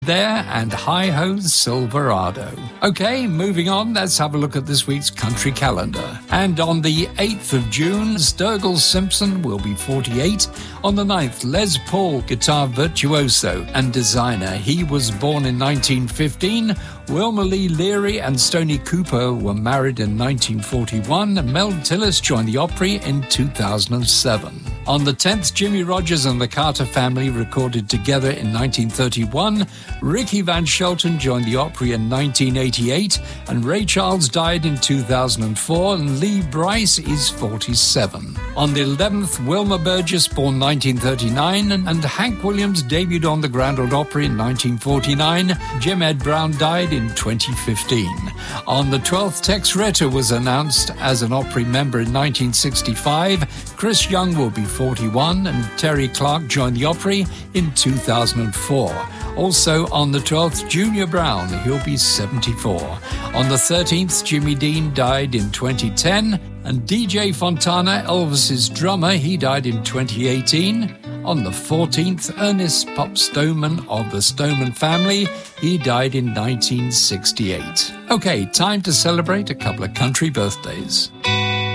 there and Hi-Ho Silverado. Okay, moving on, let's have a look at this week's country calendar. And on the 8th of June, Sturgill Simpson will be 48. On the 9th, Les Paul, guitar virtuoso and designer. He was born in 1915. Wilma Lee Leary and Stoney Cooper were married in 1941. Mel Tillis joined the Opry in 2007. On the 10th, Jimmy Rogers and the Carter Family recorded together in 1931. Ricky Van Shelton joined the Opry in 1988. And Ray Charles died in 2004. And Lee Brice is 47. On the 11th, Wilma Burgess, born 1939. And Hank Williams debuted on the Grand Ole Opry in 1949. Jim Ed Brown died in 2015. On the 12th, Tex Ritter was announced as an Opry member in 1965. Chris Young will be 41, and Terry Clark joined the Opry in 2004. Also on the 12th, Junior Brown, he'll be 74. On the 13th, Jimmy Dean died in 2010, and DJ Fontana, Elvis's drummer, he died in 2018. On the 14th, Ernest Pop Stoneman of the Stoneman family, he died in 1968. Okay, time to celebrate a couple of country birthdays.